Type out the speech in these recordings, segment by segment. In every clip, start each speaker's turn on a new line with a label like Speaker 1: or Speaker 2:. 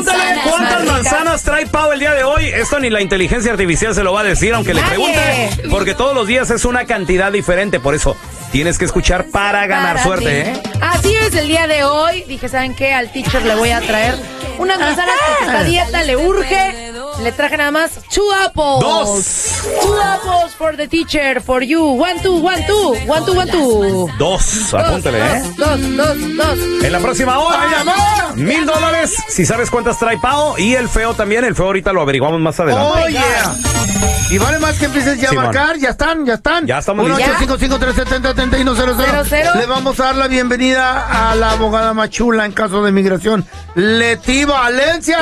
Speaker 1: ¿Cuántas manzanas trae Pau el día de hoy? Esto ni la inteligencia artificial se lo va a decir, aunque le pregunte, porque todos los días es una cantidad diferente, por eso tienes que escuchar para ganar suerte, ¿eh?
Speaker 2: Así es, el día de hoy dije, ¿saben qué? Al teacher le voy a traer unas manzanas porque esta dieta le urge. Le traje nada más 2 apples. 2 apples for the teacher, for you. 1, 2, 1, 2. 1, 2, 1, 2.
Speaker 1: 2, apúntale, ¿eh?
Speaker 2: 2.
Speaker 1: En la próxima hora, $1,000 si sabes cuántas trae Pau. Y el feo también. El feo ahorita lo averiguamos más adelante.
Speaker 3: Oh, yeah. Y vale más que empieces ya a marcar. Ya están.
Speaker 1: Ya estamos listos.
Speaker 3: 1-855-370-3100. Le vamos a dar la bienvenida a la abogada más chula en caso de migración, Leti Valencia.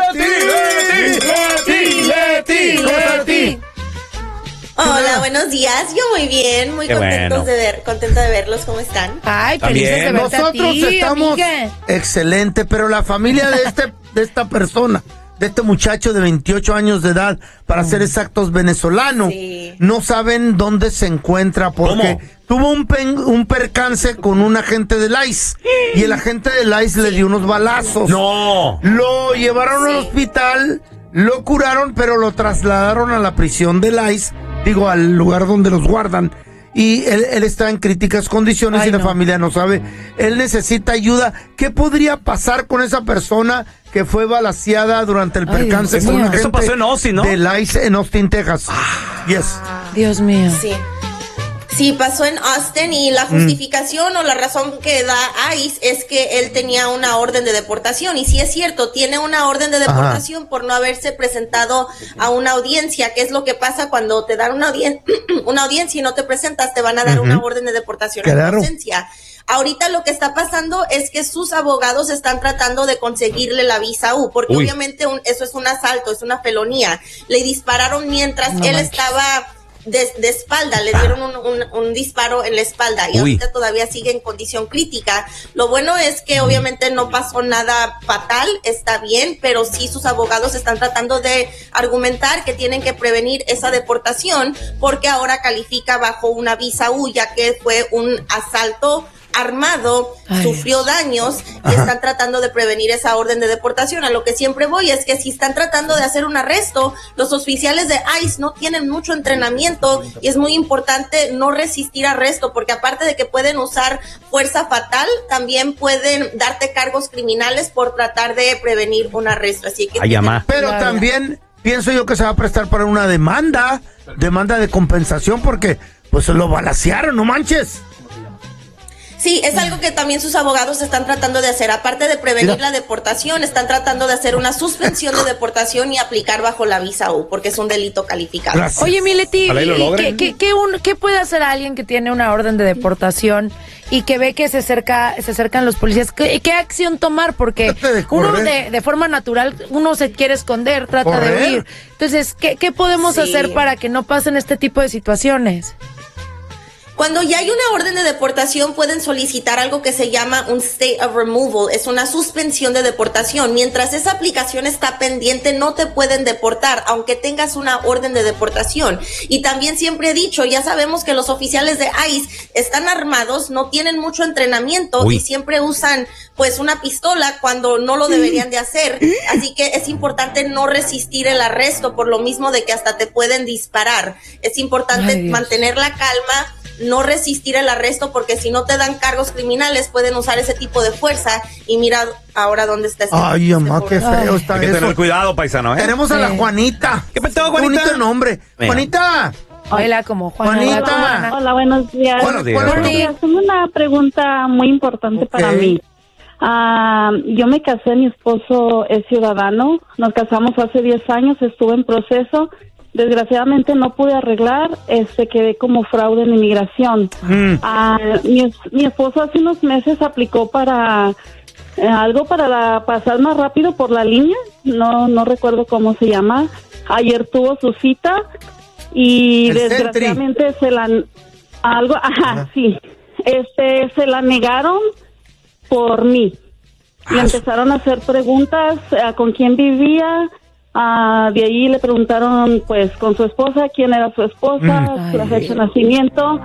Speaker 4: Leti. Hola, buenos días. Yo muy bien, muy contenta de verlos. ¿Cómo están?
Speaker 2: Ay, felices de verte.
Speaker 3: Nosotros estamos excelente, pero la familia de esta persona, de este muchacho de 28 años de edad, para ser exactos, venezolano, no saben dónde se encuentra porque tuvo un percance con un agente del ICE y el agente del ICE le dio unos balazos.
Speaker 1: No.
Speaker 3: Lo llevaron al hospital, lo curaron, pero lo trasladaron a la prisión del ICE, al lugar donde los guardan. Y él está en críticas condiciones y la familia no sabe. Él necesita ayuda. ¿Qué podría pasar con esa persona que fue balaceada durante el percance con un agente?
Speaker 1: Eso pasó en Austin, ¿no?
Speaker 3: Del ICE en Austin, Texas. Yes.
Speaker 2: Dios mío.
Speaker 4: Sí, pasó en Austin y la justificación o la razón que da ICE es que él tenía una orden de deportación. Y sí es cierto, tiene una orden de deportación por no haberse presentado a una audiencia, que es lo que pasa cuando te dan una audiencia y no te presentas, te van a dar una orden de deportación en ausencia. Ahorita lo que está pasando es que sus abogados están tratando de conseguirle la visa U, porque obviamente eso es un asalto, es una felonía. Le dispararon mientras él estaba de espalda, le dieron un disparo en la espalda y ahorita todavía sigue en condición crítica. Lo bueno es que obviamente no pasó nada fatal, está bien, pero sí sus abogados están tratando de argumentar que tienen que prevenir esa deportación porque ahora califica bajo una visa U, ya que fue un asalto armado, sufrió daños y están tratando de prevenir esa orden de deportación. A lo que siempre voy es que si están tratando de hacer un arresto, los oficiales de ICE no tienen mucho entrenamiento y es muy importante no resistir arresto, porque aparte de que pueden usar fuerza fatal, también pueden darte cargos criminales por tratar de prevenir un arresto. Así que
Speaker 3: pero también pienso yo que se va a prestar para una demanda de compensación porque pues lo balacearon, no manches.
Speaker 4: Sí, es algo que también sus abogados están tratando de hacer. Aparte de prevenir la deportación, están tratando de hacer una suspensión de deportación y aplicar bajo la visa U, porque es un delito calificado.
Speaker 3: Gracias.
Speaker 2: Oye, mi Leti, ¿qué puede hacer alguien que tiene una orden de deportación y que ve que se acercan los policías? ¿Qué acción tomar? Porque uno de forma natural, uno se quiere esconder, trata de huir. Entonces, ¿qué podemos hacer para que no pasen este tipo de situaciones?
Speaker 4: Cuando ya hay una orden de deportación, pueden solicitar algo que se llama un state of removal. Es una suspensión de deportación. Mientras esa aplicación está pendiente, no te pueden deportar, aunque tengas una orden de deportación. Y también siempre he dicho, ya sabemos que los oficiales de ICE están armados, no tienen mucho entrenamiento y siempre usan pues una pistola cuando no lo deberían de hacer. Así que es importante no resistir el arresto, por lo mismo de que hasta te pueden disparar. Es importante mantener la calma, no resistir el arresto, porque si no te dan cargos criminales pueden usar ese tipo de fuerza. Y mira ahora dónde está
Speaker 3: mamá, qué feo está.
Speaker 1: Hay que tener cuidado, paisano,
Speaker 3: Tenemos a la Juanita.
Speaker 1: ¿Qué pasó, Juanita?
Speaker 3: Qué bonito nombre. Juanita.
Speaker 2: Hola, como Juanita.
Speaker 5: Hola, buenos días.
Speaker 3: Buenos días.
Speaker 5: Tengo una pregunta muy importante para mí. Yo me casé, mi esposo es ciudadano, nos casamos hace 10 años, estuve en proceso. Desgraciadamente no pude arreglar, quedé como fraude en inmigración. Mi esposo hace unos meses aplicó para algo para pasar más rápido por la línea, no recuerdo cómo se llama. Ayer tuvo su cita y desgraciadamente se la negaron por mí. Le empezaron a hacer preguntas con quién vivía. De ahí le preguntaron pues con su esposa, quién era su esposa, la fecha de nacimiento.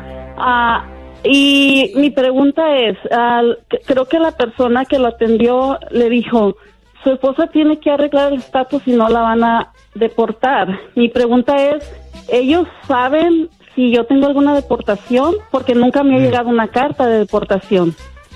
Speaker 5: Y mi pregunta es, creo que la persona que lo atendió le dijo, su esposa tiene que arreglar el estatus y no la van a deportar. Mi pregunta es, ¿ellos saben si yo tengo alguna deportación? Porque nunca me ha llegado una carta de deportación.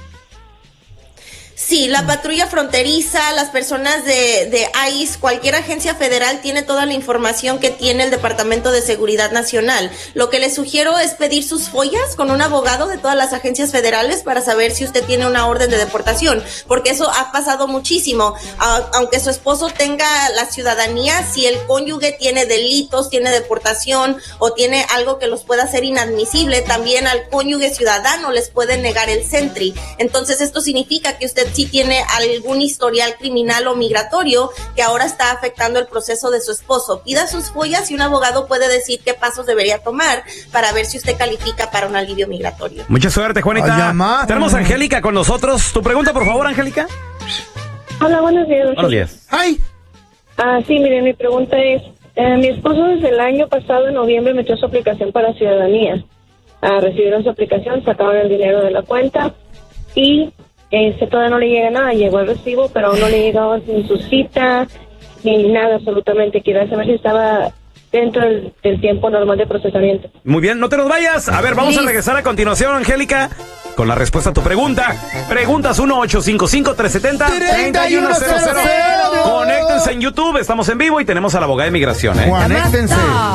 Speaker 4: Sí, la patrulla fronteriza, las personas de ICE, cualquier agencia federal tiene toda la información que tiene el Departamento de Seguridad Nacional. Lo que les sugiero es pedir sus follas con un abogado de todas las agencias federales para saber si usted tiene una orden de deportación, porque eso ha pasado muchísimo. Aunque su esposo tenga la ciudadanía, si el cónyuge tiene delitos, tiene deportación o tiene algo que los pueda hacer inadmisible, también al cónyuge ciudadano les puede negar el SENTRI. Entonces esto significa que usted sí tiene algún historial criminal o migratorio que ahora está afectando el proceso de su esposo. Pida sus follas y un abogado puede decir qué pasos debería tomar para ver si usted califica para un alivio migratorio.
Speaker 1: Mucha suerte, Juanita. Tenemos a Angélica con nosotros. Tu pregunta, por favor, Angélica.
Speaker 6: Hola, buenos días.
Speaker 1: Buenos días.
Speaker 3: ¡Ay!
Speaker 6: Sí, mire, mi pregunta es, mi esposo desde el año pasado, en noviembre, metió su aplicación para ciudadanía. Recibieron su aplicación, sacaron el dinero de la cuenta y todavía no le llega nada. Llegó el recibo, pero aún no le llegaba ni su cita, ni nada absolutamente. Quería saber si estaba dentro del tiempo normal de procesamiento.
Speaker 1: Muy bien, no te nos vayas. A ver, vamos a regresar a continuación, Angélica, con la respuesta a tu pregunta. Preguntas 1-855-370-3100. Conéctense en YouTube, estamos en vivo y tenemos a la abogada de inmigración,
Speaker 3: Conéctense.